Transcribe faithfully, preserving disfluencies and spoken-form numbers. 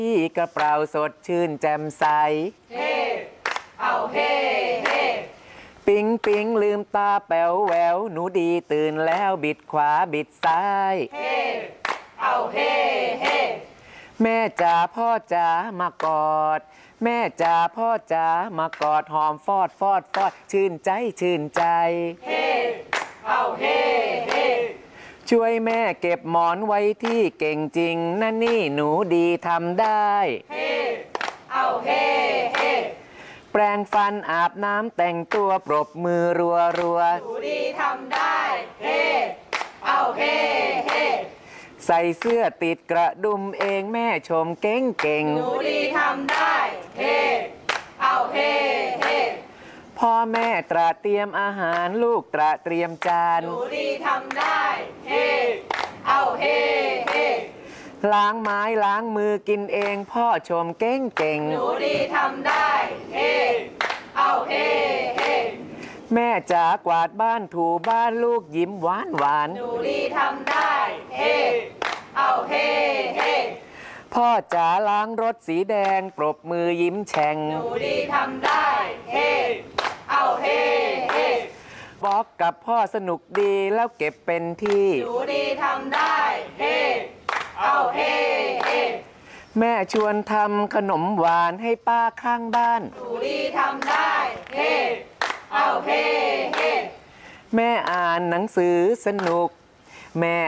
ที่กระเป๋าสดชื่นแจ่มใสเฮ้เอาเฮ้เฮ้ปิ๊งปิ๊งลืมตาแป๋วแหววหนูดีตื่นแล้วบิดขวาบิดซ้ายเฮ้เอาเฮ้เฮ้แม่จ๋าพ่อจ๋ามากอดแม่จ๋าพ่อจ๋ามากอดหอมฟอดฟอดฟอดชื่นใจชื่นใจเฮ้เอาเฮ้เฮ้ช่วยแม่เก็บหมอนไว้ที่เก่งจริงนะนี่หนูดีทำได้เฮ้เอาเฮ้เฮ้แปรงฟันอาบน้ำแต่งตัวปรบมือรัวรัวหนูดีทำได้เฮ้เอาเฮ้เฮ้ใส่เสื้อติดกระดุมเองแม่ชมเก่งเก่งหนูดีทำได้เฮ้เอาเฮ้เฮ้พ่อแม่ตระเตรียมอาหารลูกตระเตรียมจานหนูดีทำได้เฮ้เอาเฮ้เฮ้ล้างไม้ล้างมือกินเองพ่อชมเก่งเก่งหนูดีทำได้เฮ้เอาเฮ้เฮ้แม่จ๋ากวาดบ้านถูบ้านลูกยิ้มหวานหวานหนูดีทำได้เฮ้เอาเฮ้เฮ้พ่อจ๋าล้างรถสีแดงปรบมือยิ้มแฉ่งหนูดีทำได้เฮ้เอาเฮ้เฮ้บอกกับพ่อสนุกดีแล้วเก็บเป็นที่หนูดีทำได้เฮ้เอาเฮ้เฮ้แม่ชวนทำขนมหวานให้ป้าข้างบ้านหนูดีทำได้เฮ้เอาเฮ้เฮ้แม่อ่านหนังสือสนุกแม่